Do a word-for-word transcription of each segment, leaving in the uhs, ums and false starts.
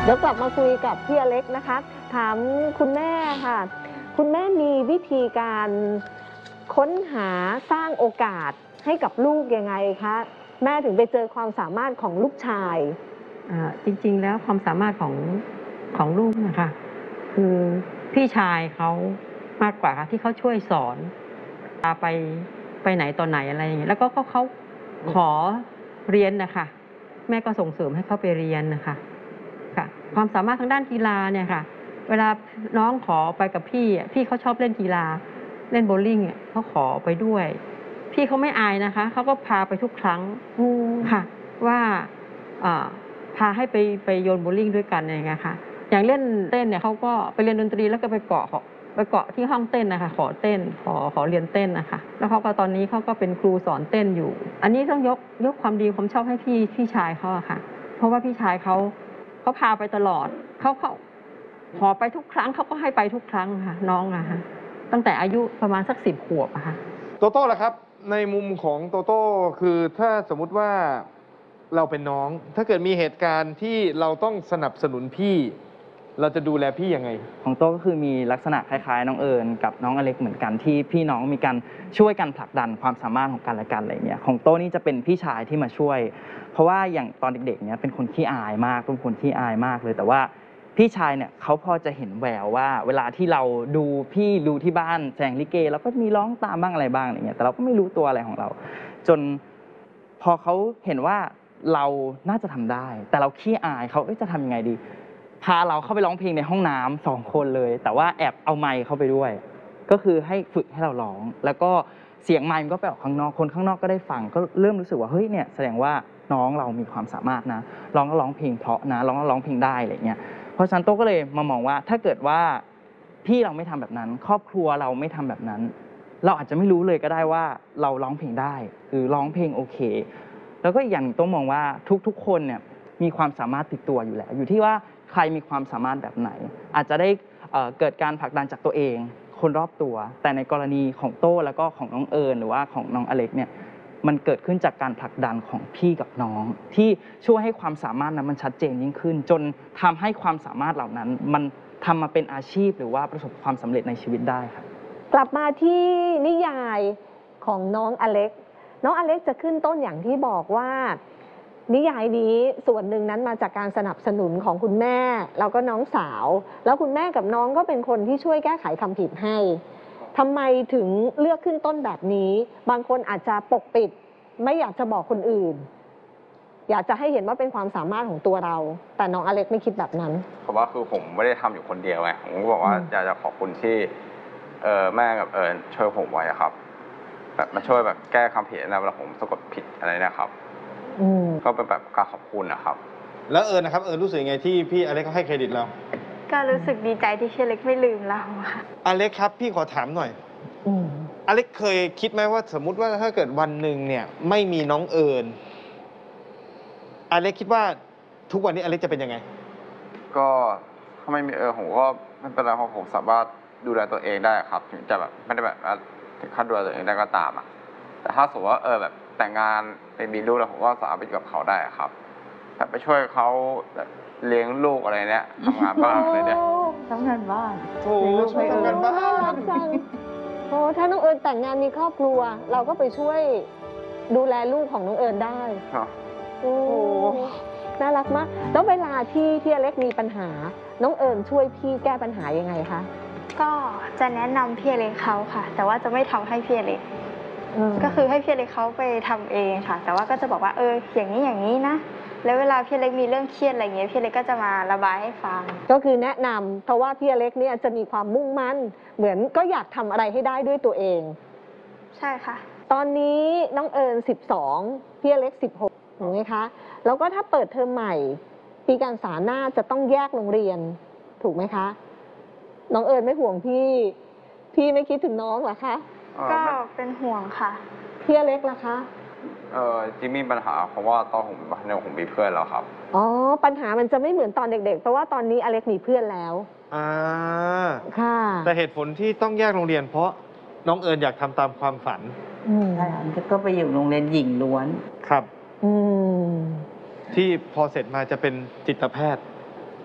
เดี๋ยวกลับมาคุยกับพี่อเล็กนะคะถามคุณแม่ค่ะคุณแม่มีวิธีการค้นหาสร้างโอกาสให้กับลูกยังไงคะแม่ถึงไปเจอความสามารถของลูกชายจริงๆแล้วความสามารถของของลูกนะคะคือพี่ชายเขามากกว่าที่เขาช่วยสอนพาไปไปไหนตอนไหนอะไรอย่างเงี้ยแล้วก็เขาเขาขอเรียนนะคะแม่ก็ส่งเสริมให้เขาไปเรียนนะคะค่ะความสามารถทางด้านกีฬาเนี่ยค่ะเวลาน้องขอไปกับพี่พี่เขาชอบเล่นกีฬาเล่นโบว์ลิ่งเขาขอไปด้วยพี่เขาไม่อายนะคะเขาก็พาไปทุกครั้งค่ะว่าพาให้ไปไปโยนโบว์ลิ่งด้วยกันอย่างเงี้ยค่ะอย่างเล่นเต้นเนี่ยเขาก็ไปเรียนดนตรีแล้วก็ไปเกาะไปเกาะที่ห้องเต้นนะคะขอเต้นขอขอเรียนเต้นนะคะแล้วเขาก็ตอนนี้เขาก็เป็นครูสอนเต้นอยู่อันนี้ต้องยกยกความดีผมชอบให้พี่พี่ชายเขาอะค่ะเพราะว่าพี่ชายเขาเขาพาไปตลอดเขาเขาขอไปทุกครั้งเขาก็ให้ไปทุกครั้งค่ะน้องอะค่ะตั้งแต่อายุประมาณสักสิบขวบอะค่ะโตโต้ล่ะครับในมุมของโตโต้คือถ้าสมมุติว่าเราเป็นน้องถ้าเกิดมีเหตุการณ์ที่เราต้องสนับสนุนพี่เราจะดูแลพี่ยังไงของโต้ก็คือมีลักษณะคล้ายๆน้องเอิญกับน้องอเล็กเหมือนกันที่พี่น้องมีการช่วยกันผลักดันความสามารถของกันและกันอะไรเงี้ยของโต้นี่จะเป็นพี่ชายที่มาช่วยเพราะว่าอย่างตอนเด็กๆเนี่ยเป็นคนขี้อายมากเป็นคนขี้อายมากเลยแต่ว่าพี่ชายเนี่ยเขาพอจะเห็นแววว่าเวลาที่เราดูพี่ดูที่บ้านแสดงลิเกแล้วก็มีร้องตามบ้างอะไรบ้างอะไรเงี้ยแต่เราก็ไม่รู้ตัวอะไรของเราจนพอเขาเห็นว่าเราน่าจะทำได้แต่เราขี้อายเขาจะทำยังไงดีพาเราเข้าไปร้องเพลงในห้องน้ำสองคนเลยแต่ว่าแอบเอาไมค์เข้าไปด้วยก็คือให้ฝึกให้เราร้องแล้วก็เสียงไมค์มันก็ไปออกข้างนอกคนข้างนอกก็ได้ฟังก็เริ่มรู้สึกว่าเฮ้ยเนี่ยแสดงว่าน้องเรามีความสามารถนะร้องก็ร้องเพลงเพราะนะร้องก็ร้องเพลงได้อะไรเงี้ยเพราะฉะนั้นโต้ก็เลยมามองว่าถ้าเกิดว่าพี่เราไม่ทำแบบนั้นครอบครัวเราไม่ทำแบบนั้นเราอาจจะไม่รู้เลยก็ได้ว่าเราร้องเพลงได้หรือร้องเพลงโอเคแล้วก็อีกอย่างต้องมองว่าทุกๆคนเนี่ยมีความสามารถติดตัวอยู่แล้วอยู่ที่ว่าใครมีความสามารถแบบไหนอาจจะได้เกิดการผลักดันจากตัวเองคนรอบตัวแต่ในกรณีของโต้แล้วก็ของน้องเอิญหรือว่าของน้องอเล็กเนี่ยมันเกิดขึ้นจากการผลักดันของพี่กับน้องที่ช่วยให้ความสามารถนั้นมันชัดเจนยิ่งขึ้นจนทำให้ความสามารถเหล่านั้นมันทำมาเป็นอาชีพหรือว่าประสบความสำเร็จในชีวิตได้ครับกลับมาที่นิยายของน้องอเล็กน้องอเล็กจะขึ้นต้นอย่างที่บอกว่านิยายนี้ส่วนหนึ่งนั้นมาจากการสนับสนุนของคุณแม่แล้วก็น้องสาวแล้วคุณแม่กับน้องก็เป็นคนที่ช่วยแก้ไขคำผิดให้ทำไมถึงเลือกขึ้นต้นแบบนี้บางคนอาจจะปกปิดไม่อยากจะบอกคนอื่นอยากจะให้เห็นว่าเป็นความสามารถของตัวเราแต่น้องอเล็กไม่คิดแบบนั้นเพราะว่าคือผมไม่ได้ทำอยู่คนเดียวไงผมก็บอกว่าอยากจะขอบคุณที่เออแม่กับเอิญช่วยผมไว้ครับแบบมาช่วยแบบแก้คำผิดนะเวลาผมสะกดผิดอะไรนะครับก็เป็นแบบการขอบคุณนะครับแล้วเอิญนะครับเอิญรู้สึกยังไงที่พี่อเล็กเขาให้เครดิตเราก็รู้สึกดีใจที่พี่อเล็กไม่ลืมเราค่ะอเล็กครับพี่ขอถามหน่อยอเล็กเคยคิดไหมว่าสมมุติว่าถ้าเกิดวันหนึ่งเนี่ยไม่มีน้องเอิญอเล็กคิดว่าทุกวันนี้อเล็กจะเป็นยังไงก็ถ้าไม่มีเอิญผมก็ไม่เป็นไรเพราะผมสามารถดูแลตัวเองได้ครับถึงจะแบบไม่ได้แบบถึงขั้นดูแลตัวเองได้ก็ตามอ่ะแต่ถ้าสมมติว่าเออแบบแต่งงานเป็นมีลูกแล้วผมก็สามารถไปอยู่กับเขาได้ครับแบบไปช่วยเขาแบบเลี้ยงลูกอะไรเนี้ยทำงานบ้านอะไรเนี้ยทำงานบ้านโอ้ช่วยทำงานบ้านโอ้ถ้าน้องเอิญแต่งงานมีครอบครัวเราก็ไปช่วยดูแลลูกของน้องเอิญได้โอ้น่ารักมากแล้วเวลาที่ที่อเล็กมีปัญหาน้องเอิญช่วยพี่แก้ปัญหายังไงคะก็จะแนะนำพี่อเล็กเขาค่ะแต่ว่าจะไม่ทำให้พี่อเล็กก็คือให้พี่อเล็กเขาไปทำเองค่ะแต่ว่าก็จะบอกว่าเอออย่างนี้อย่างนี้นะแล้วเวลาพี่อเล็กมีเรื่องเครียดอะไรเงี้ยพี่อเล็กก็จะมาระบายให้ฟังก็คือแนะนำเพราะว่าพี่อเล็กเนี่ยจะมีความมุ่งมั่นเหมือนก็อยากทำอะไรให้ได้ด้วยตัวเองใช่ค่ะตอนนี้น้องเอิญสิบสองพี่อเล็กสิบหกถูกไหมคะแล้วก็ถ้าเปิดเทอมใหม่ปีการศึกษาหน้าจะต้องแยกโรงเรียนถูกไหมคะน้องเอิญไม่ห่วงพี่พี่ไม่คิดถึงน้องเหรอคะก็เป็นห่วงค่ะพี่อเล็กล่ะคะเออจิมมีปัญหาเพราะว่าตอนผมเนี่ยผมมีเพื่อนแล้วครับอ๋อปัญหามันจะไม่เหมือนตอนเด็กๆเพราะว่าตอนนี้อเล็กมีเพื่อนแล้วอ่าค่ะแต่เหตุผลที่ต้องแยกโรงเรียนเพราะน้องเอิญอยากทำตามความฝันใช่ก็ไปอยู่โรงเรียนหญิงล้วนครับอืมที่พอเสร็จมาจะเป็นจิตแพทย์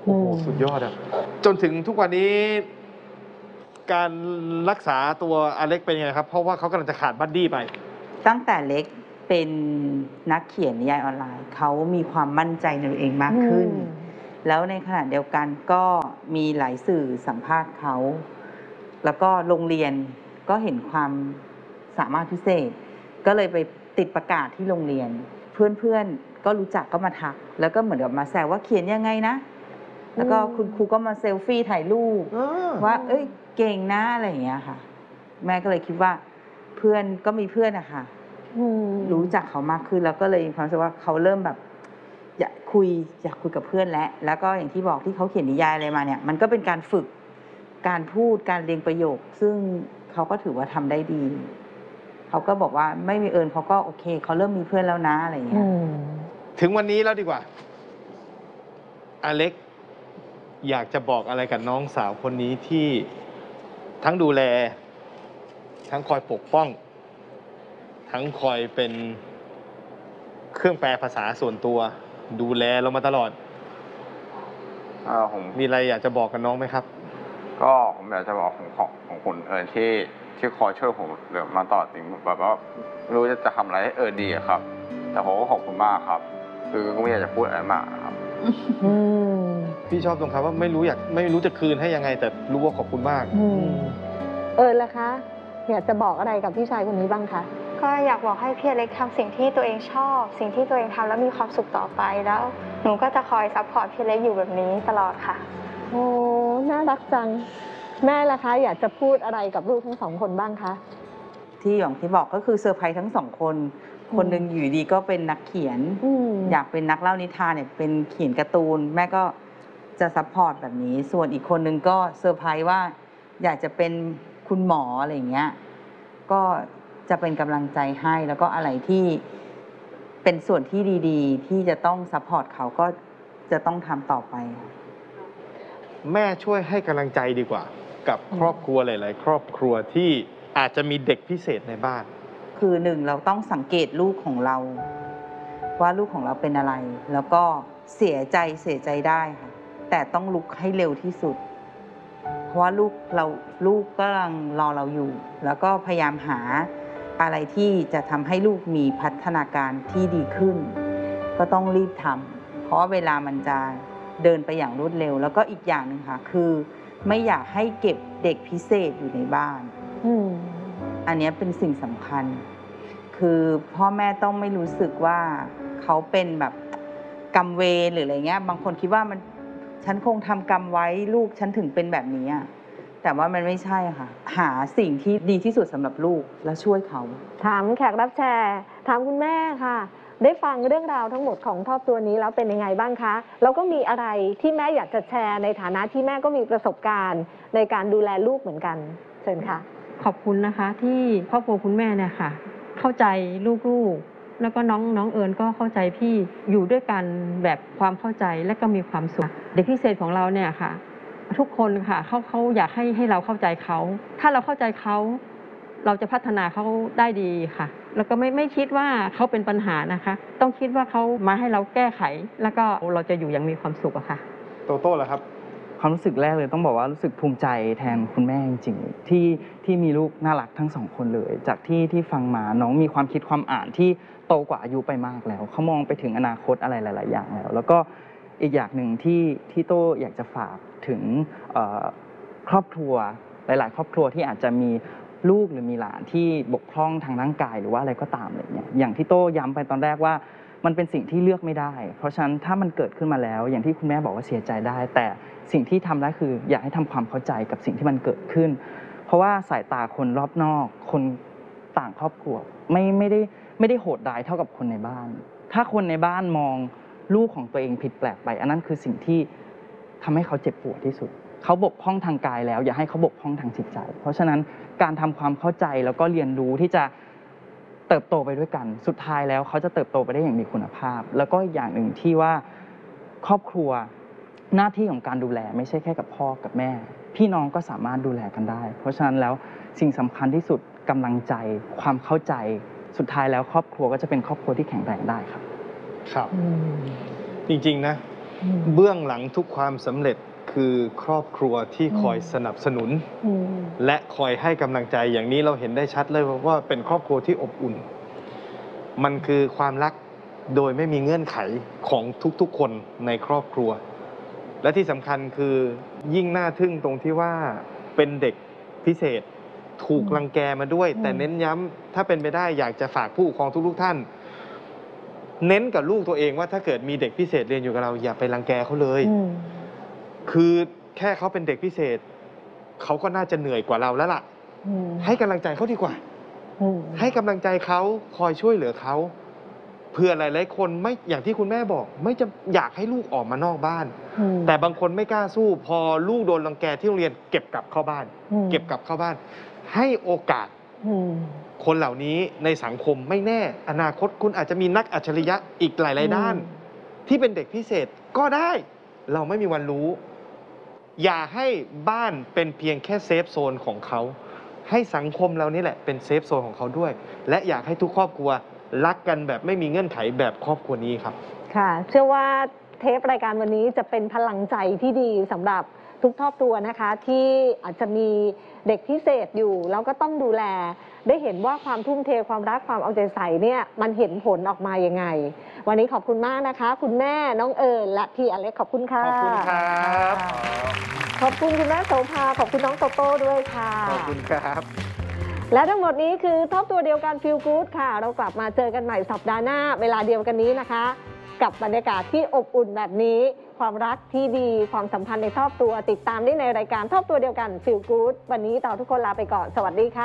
โอ้โหสุดยอดอะจนถึงทุกวันนี้ การรักษาตัวอเล็กเป็นยังไงครับ เพราะว่าเขากำลังจะขาดบัดดี้ไปตั้งแต่เล็กเป็นนักเขียนนิยายออนไลน์เขามีความมั่นใจในตัวเองมากขึ้นอืมแล้วในขณะเดียวกันก็มีหลายสื่อสัมภาษณ์เขา แล้วก็โรงเรียนก็เห็นความสามารถพิเศษ ก็เลยไปติดประกาศที่โรงเรียน เพื่อนๆก็รู้จักก็มาทัก แล้วก็เหมือนกับมาแซวว่าเขียนยังไงนะ แล้วก็คุณครูก็มาเซลฟี่ถ่ายรูป ว่า เอ้ย เก่งนะอะไรอย่างเงี้ยค่ะ แม่ก็เลยคิดว่าเพื่อนก็มีเพื่อนอะค่ะอืมรู้จักเขามากขึ้นแล้วก็เลยมีความรู้สึกว่าเขาเริ่มแบบอยากคุยอยากคุยกับเพื่อนแล้วแล้วก็อย่างที่บอกที่เขาเขียนนิยายอะไรมาเนี่ย มันก็เป็นการฝึกการพูดการเรียงประโยค ซึ่งเขาก็ถือว่าทำได้ดี เขาก็บอกว่าไม่มีเอิญเขาก็โอเคเขาเริ่มมีเพื่อนแล้วนะอะไรอย่างเงี้อืยมถึงวันนี้แล้วดีกว่า อเล็กอยากจะบอกอะไรกับน้องสาวคนนี้ที่ทั้งดูแล ทั้งคอยปกป้อง ทั้งคอยเป็นเครื่องแปลภาษาส่วนตัว ดูแลเรามาตลอดเออผมมีอะไรอยากจะบอกกับน้องไหมครับก็ผมอยากจะบอกของของของคุณเอิญที่ที่คอยช่วยผมเดี๋ยวมาตลอดจริงแบบว่าไม่รู้จะจะทำอะไรให้เอิญดีอะครับ แต่ผมก็ขอบคุณมากครับ คือก็ไม่อยากจะพูดอะไรมากนะครับอืมพี่ชอบตรงคำว่าไม่รู้อยากไม่รู้จะคืนให้ยังไง แต่รู้ว่าขอบคุณมากอืม เอิญล่ะคะ อยากจะบอกอะไรกับพี่ชายคนนี้บ้างคะก็อยากบอกให้พี่อเล็กทำสิ่งที่ตัวเองชอบ สิ่งที่ตัวเองทำแล้วมีความสุขต่อไปแล้ว หนูก็จะคอยซัพพอร์ตพี่อเล็กอยู่แบบนี้ตลอดค่ะโอ้ น่ารักจัง แม่ล่ะคะ อยากจะพูดอะไรกับลูกทั้งสองคนบ้างคะที่อย่างที่บอกก็คือเซอร์ไพรส์ทั้งสองคนอืมคนหนึ่งอยู่ดีก็เป็นนักเขียนอืมอยากเป็นนักเล่านิทานเนี่ยเป็นเขียนการ์ตูน แม่ก็จะซัพพอร์ตแบบนี้ ส่วนอีกคนนึงก็เซอร์ไพรส์ว่าอยากจะเป็นคุณหมออะไรอย่างเงี้ยก็จะเป็นกำลังใจให้แล้วก็อะไรที่เป็นส่วนที่ดีๆ ที่จะต้องซัพพอร์ตเขาก็จะต้องทำต่อไปแม่ช่วยให้กำลังใจดีกว่า กับครอบครัวหลาย ๆ ครอบครัวที่อาจจะมีเด็กพิเศษในบ้านคือหนึ่งเราต้องสังเกตลูกของเรา ว่าลูกของเราเป็นอะไร แล้วก็เสียใจเสียใจได้ค่ะ แต่ต้องลุกให้เร็วที่สุด เพราะว่าลูกเราลูกกำลังรอเราอยู่ แล้วก็พยายามหาอะไรที่จะทำให้ลูกมีพัฒนาการที่ดีขึ้น ก็ต้องรีบทำเพราะว่าเวลามันจะเดินไปอย่างรวดเร็ว แล้วก็อีกอย่างหนึ่งค่ะ คือไม่อยากให้เก็บเด็กพิเศษอยู่ในบ้านอืมอันเนี้ยเป็นสิ่งสำคัญ คือพ่อแม่ต้องไม่รู้สึกว่าเขาเป็นแบบกรรมเวรหรืออะไรเงี้ย บางคนคิดว่ามันฉันคงทำกรรมไว้ลูกฉันถึงเป็นแบบนี้อะแต่ว่ามันไม่ใช่ค่ะ หาสิ่งที่ดีที่สุดสำหรับลูกแล้วช่วยเขาถามแขกรับแชร์ถามคุณแม่ค่ะ ได้ฟังเรื่องราวทั้งหมดของครอบครัวนี้แล้วเป็นยังไงบ้างคะแล้วก็มีอะไรที่แม่อยากจะแชร์ในฐานะที่แม่ก็มีประสบการณ์ในการดูแลลูกเหมือนกันเชิญค่ะขอบคุณนะคะที่ครอบครัวคุณแม่เนี่ยค่ะ เข้าใจลูกๆ แล้วก็น้องน้องเอิญก็เข้าใจพี่อยู่ด้วยกันแบบความเข้าใจและก็มีความสุขเด็กพิเศษของเราเนี่ยค่ะ ทุกคนค่ะเขาเขาอยากให้ให้เราเข้าใจเขาถ้าเราเข้าใจเขาเราจะพัฒนาเขาได้ดีค่ะ แล้วก็ไม่ไม่คิดว่าเขาเป็นปัญหานะคะ ต้องคิดว่าเขามาให้เราแก้ไข แล้วก็เราจะอยู่อย่างมีความสุขอะค่ะโตโต้เหรอครับความรู้สึกแรกเลยต้องบอกว่ารู้สึกภูมิใจแทนคุณแม่จริงๆที่ที่มีลูกน่ารักทั้งสองคนเลย จากที่ที่ฟังมาน้องมีความคิดความอ่านที่โตกว่าอายุไปมากแล้วเขามองไปถึงอนาคตอะไรหลาย ๆ อย่างแล้ว แล้วก็อีกอย่างหนึ่งที่ที่โต้อยากจะฝากถึงเอ่อครอบครัวหลาย ๆ ครอบครัวที่อาจจะมีลูกหรือมีหลานที่บกพร่องทางร่างกายหรือว่าอะไรก็ตามอะไรเงี้ยอย่างที่โต้ย้ำไปตอนแรกว่ามันเป็นสิ่งที่เลือกไม่ได้ เพราะฉะนั้นถ้ามันเกิดขึ้นมาแล้ว อย่างที่คุณแม่บอกว่าเสียใจได้ แต่สิ่งที่ทำได้คืออยากให้ทำความเข้าใจกับสิ่งที่มันเกิดขึ้น เพราะว่าสายตาคนรอบนอก คนต่างครอบครัวไม่ไม่ได้ไม่ได้โหดร้ายเท่ากับคนในบ้าน ถ้าคนในบ้านมองลูกของตัวเองผิดแปลกไป อันนั้นคือสิ่งที่ทำให้เขาเจ็บปวดที่สุด เขาบกพร่องทางกายแล้ว อย่าให้เขาบกพร่องทางจิตใจ เพราะฉะนั้นการทำความเข้าใจแล้วก็เรียนรู้ที่จะเติบโตไปด้วยกัน สุดท้ายแล้วเขาจะเติบโตไปได้อย่างมีคุณภาพ แล้วก็อย่างหนึ่งที่ว่าครอบครัวหน้าที่ของการดูแลไม่ใช่แค่กับพ่อกับแม่ พี่น้องก็สามารถดูแลกันได้ เพราะฉะนั้นแล้วสิ่งสำคัญที่สุดกำลังใจ ความเข้าใจ สุดท้ายแล้วครอบครัวก็จะเป็นครอบครัวที่แข็งแรงได้ครับครับ จริง ๆ นะอืมเบื้องหลังทุกความสำเร็จคือครอบครัวที่คอยสนับสนุนอืมและคอยให้กำลังใจอย่างนี้เราเห็นได้ชัดเลยว่าเป็นครอบครัวที่อบอุ่น มันคือความรักโดยไม่มีเงื่อนไขของทุกๆคนในครอบครัว และที่สำคัญคือยิ่งน่าทึ่งตรงที่ว่าเป็นเด็กพิเศษถูกอืมรังแกมาด้วยอืมแต่เน้นย้ำถ้าเป็นไปได้อยากจะฝากผู้ปกครองทุกๆท่าน เน้นกับลูกตัวเองว่าถ้าเกิดมีเด็กพิเศษเรียนอยู่กับเราอย่าไปรังแกเขาเลยอืมคือแค่เขาเป็นเด็กพิเศษเขาก็น่าจะเหนื่อยกว่าเราแล้วล่ะอืมให้กำลังใจเขาดีกว่าอืมให้กำลังใจเขาคอยช่วยเหลือเขาเพื่อหลายๆคนไม่อย่างที่คุณแม่บอก ไม่จะอยากให้ลูกออกมานอกบ้านอืมแต่บางคนไม่กล้าสู้ พอลูกโดนรังแกที่โรงเรียนเก็บกลับเข้าบ้านอืมเก็บกลับเข้าบ้าน ให้โอกาสอืมคนเหล่านี้ในสังคมไม่แน่ อนาคตคุณอาจจะมีนักอัจฉริยะอีกหลายๆด้าน ที่เป็นเด็กพิเศษก็ได้ เราไม่มีวันรู้ อย่าให้บ้านเป็นเพียงแค่เซฟโซนของเขา ให้สังคมเรานี่แหละเป็นเซฟโซนของเขาด้วย และอยากให้ทุกครอบครัวรักกันแบบไม่มีเงื่อนไขแบบครอบครัวนี้ครับค่ะ เชื่อว่าเทปรายการวันนี้จะเป็นพลังใจที่ดีสำหรับทุกครอบครัวนะคะ ที่อาจจะมีเด็กพิเศษอยู่แล้วก็ต้องดูแล ได้เห็นว่าความทุ่มเทความรักความเอาใจใส่เนี่ยมันเห็นผลออกมายังไง วันนี้ขอบคุณมากนะคะ คุณแม่น้องเอิญและพี่อเล็กขอบคุณค่ะขอบคุณครับขอบคุณคุณแม่โสภาขอบคุณน้องโตโต้ด้วยค่ะขอบคุณครับและทั้งหมดนี้คือทบตัวเดียวกันฟีลกู๊ดค่ะ เรากลับมาเจอกันใหม่สัปดาห์หน้า เวลาเดียวกันนี้นะคะ กับบรรยากาศที่อบอุ่นแบบนี้ ความรักที่ดีความสัมพันธ์ในครอบครัวติดตามได้ในรายการทบตัวเดียวกันฟีลกู๊ดวันนี้เราทุกคนลาไปก่อนสวัสดีค่ะ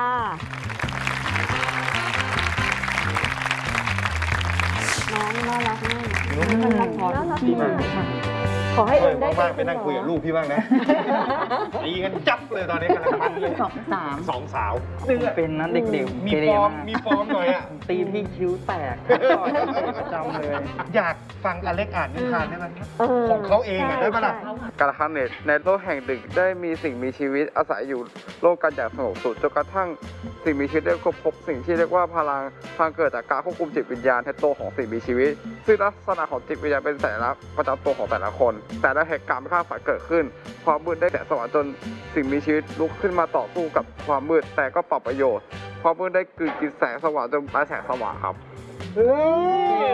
น้องน่ารักมากอืมน่ารักมากขอให้เอิญได้ว่างๆไปนั่งคุยกับลูกพี่บ้างนะ ตีกันจับเลยตอนนี้กำลังมันเลยสองสามสองสาวเป็นนั้นเด็กๆมีเกเรฟอร์มมากมีฟอร์มหน่อยอ่ะตีพี่คิ้วแตกต่อยประจำเลยอยากฟังอเล็กอ่านนิทานได้ไหมครับเออของเขาเองอะได้ปะล่ะใช่ใช่กระทั่งเนตในโลกแห่งดึกได้มีสิ่งมีชีวิตอาศัยอยู่โลกกันอย่างสงบสุขจนกระทั่งสิ่งมีชีวิตได้ค้นพบสิ่งที่เรียกว่าพลังพลังเกิดจากการควบคุมจิตวิญญาณในตัวของสิ่งมีชีวิต ซึ่งลักษณะของจิตวิญญาณเป็นสัญลักษณ์ประจำตัวของแต่ละคน แต่ละเหตุการณ์ไม่คาดฝันเกิดขึ้นความมืดได้แสงสว่างจนสิ่งมีชีวิตลุกขึ้นมาต่อสู้กับความมืดแต่ก็ปรับประโยชน์ความมืดได้กลืนกินแสงสว่างจนปลายแสงสว่างครับเฮ้ย